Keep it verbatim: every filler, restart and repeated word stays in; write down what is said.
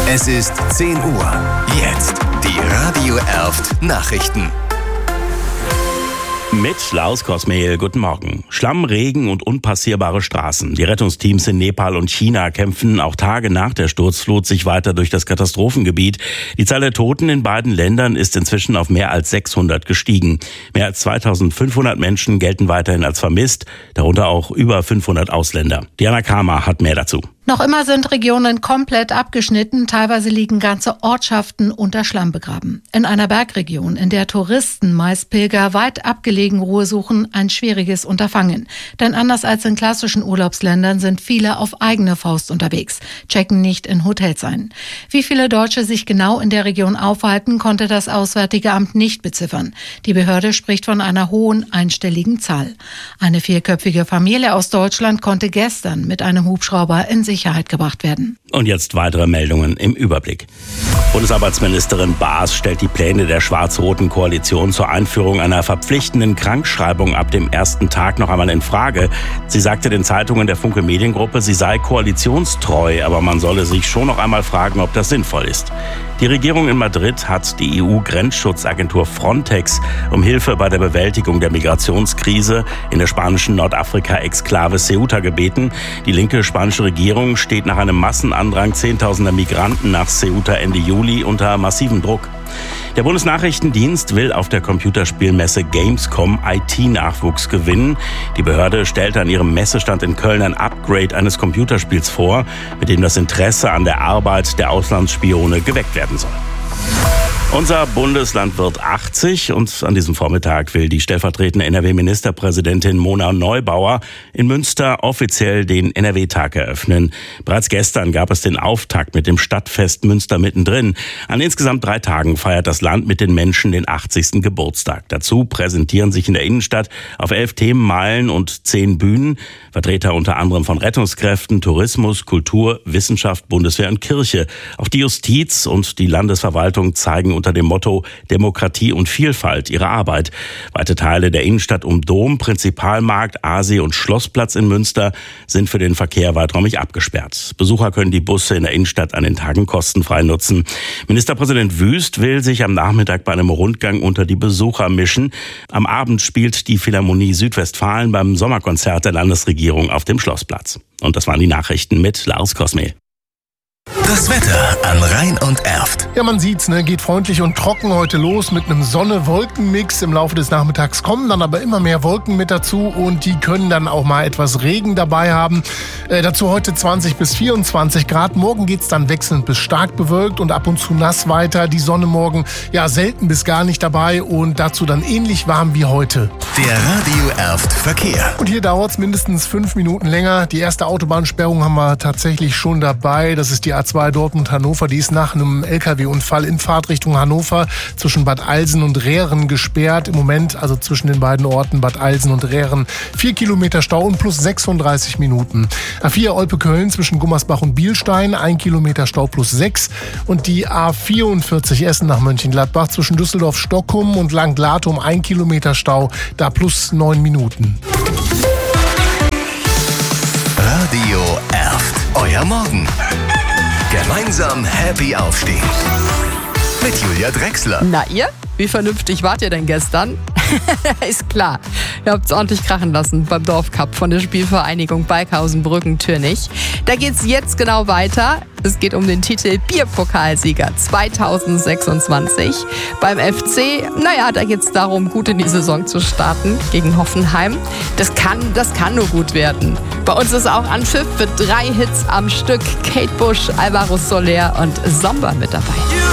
Es ist zehn Uhr. Jetzt die Radio Erft Nachrichten. Mit Lars Kosmehl, guten Morgen. Schlamm, Regen und unpassierbare Straßen. Die Rettungsteams in Nepal und China kämpfen auch Tage nach der Sturzflut sich weiter durch das Katastrophengebiet. Die Zahl der Toten in beiden Ländern ist inzwischen auf mehr als sechshundert gestiegen. Mehr als zweitausendfünfhundert Menschen gelten weiterhin als vermisst, darunter auch über fünfhundert Ausländer. Diana Kamer hat mehr dazu. Noch immer sind Regionen komplett abgeschnitten, teilweise liegen ganze Ortschaften unter Schlamm begraben. In einer Bergregion, in der Touristen, meist Pilger, weit abgelegen Ruhe suchen, ein schwieriges Unterfangen. Denn anders als in klassischen Urlaubsländern sind viele auf eigene Faust unterwegs, checken nicht in Hotels ein. Wie viele Deutsche sich genau in der Region aufhalten, konnte das Auswärtige Amt nicht beziffern. Die Behörde spricht von einer hohen einstelligen Zahl. Eine vierköpfige Familie aus Deutschland konnte gestern mit einem Hubschrauber in Sicherheit gebracht werden. Und jetzt weitere Meldungen im Überblick. Bundesarbeitsministerin Baas stellt die Pläne der schwarz-roten Koalition zur Einführung einer verpflichtenden Krankschreibung ab dem ersten Tag noch einmal in Frage. Sie sagte den Zeitungen der Funke Mediengruppe, sie sei koalitionstreu, aber man solle sich schon noch einmal fragen, ob das sinnvoll ist. Die Regierung in Madrid hat die E U-Grenzschutzagentur Frontex um Hilfe bei der Bewältigung der Migrationskrise in der spanischen Nordafrika-Exklave Ceuta gebeten. Die linke spanische Regierung steht nach einem Massenandrang zehntausender Migranten nach Ceuta Ende Juli unter massivem Druck. Der Bundesnachrichtendienst will auf der Computerspielmesse Gamescom I T-Nachwuchs gewinnen. Die Behörde stellte an ihrem Messestand in Köln ein Upgrade eines Computerspiels vor, mit dem das Interesse an der Arbeit der Auslandsspione geweckt werden soll. Unser Bundesland wird achtzig und an diesem Vormittag will die stellvertretende N R W-Ministerpräsidentin Mona Neubauer in Münster offiziell den N R W-Tag eröffnen. Bereits gestern gab es den Auftakt mit dem Stadtfest Münster mittendrin. An insgesamt drei Tagen feiert das Land mit den Menschen den achtzigsten Geburtstag. Dazu präsentieren sich in der Innenstadt auf elf Themenmeilen und zehn Bühnen Vertreter unter anderem von Rettungskräften, Tourismus, Kultur, Wissenschaft, Bundeswehr und Kirche. Auch die Justiz und die Landesverwaltung zeigen unter dem Motto Demokratie und Vielfalt ihre Arbeit. Weite Teile der Innenstadt um Dom, Prinzipalmarkt, Aasee und Schlossplatz in Münster sind für den Verkehr weiträumig abgesperrt. Besucher können die Busse in der Innenstadt an den Tagen kostenfrei nutzen. Ministerpräsident Wüst will sich am Nachmittag bei einem Rundgang unter die Besucher mischen. Am Abend spielt die Philharmonie Südwestfalen beim Sommerkonzert der Landesregierung auf dem Schlossplatz. Und das waren die Nachrichten mit Lars Kosmehl. Das Wetter an Rhein und Erft. Ja, man sieht's, ne? Geht freundlich und trocken heute los mit einem Sonne-Wolken-Mix. Im Laufe des Nachmittags kommen dann aber immer mehr Wolken mit dazu und die können dann auch mal etwas Regen dabei haben. Äh, dazu heute zwanzig bis vierundzwanzig Grad. Morgen geht's dann wechselnd bis stark bewölkt und ab und zu nass weiter. Die Sonne morgen ja selten bis gar nicht dabei und dazu dann ähnlich warm wie heute. Der Radio Erft Verkehr. Und hier dauert's mindestens fünf Minuten länger. Die erste Autobahnsperrung haben wir tatsächlich schon dabei. Das ist die A zwei Dortmund-Hannover. Die ist nach einem L K W-Unfall in Fahrtrichtung Hannover zwischen Bad Alsen und Rehren gesperrt. Im Moment also zwischen den beiden Orten Bad Alsen und Rehren vier Kilometer Stau und plus sechsunddreißig Minuten. A vier Olpe-Köln zwischen Gummersbach und Bielstein, ein Kilometer Stau plus sechs. Und die A vierundvierzig Essen nach Mönchengladbach zwischen Düsseldorf-Stockholm und Langlatum, ein Kilometer Stau, da plus neun Minuten. Radio Erft. Euer Morgen. Gemeinsam happy aufstehen. Mit Julia Drechsler. Na ihr? Wie vernünftig wart ihr denn gestern? Ist klar. Ihr habt's ordentlich krachen lassen beim Dorfcup von der Spielvereinigung Balkhausen-Brücken-Türnich. Da geht's jetzt genau weiter. Es geht um den Titel Bierpokalsieger zweitausendsechsundzwanzig. Beim F C, naja, da geht's darum, gut in die Saison zu starten gegen Hoffenheim. Das kann, das kann nur gut werden. Bei uns ist auch Anpfiff für drei Hits am Stück. Kate Bush, Alvaro Soler und Somber mit dabei.